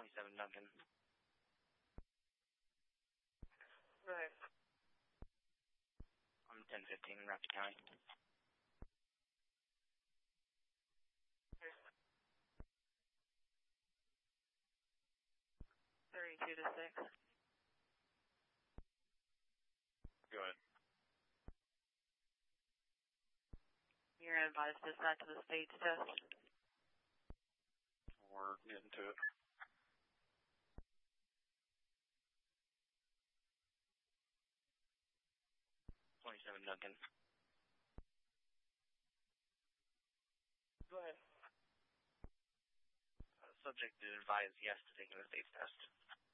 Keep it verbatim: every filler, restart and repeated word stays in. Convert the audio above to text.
twenty-seven Duncan. Right. I'm ten fifteen in Rapid County. thirty-two to six. Go ahead. You're advised to dispatch to the state's test. We're getting to it. twenty-seven Duncan. Go ahead. Uh, subject did advise yes to taking the state's test.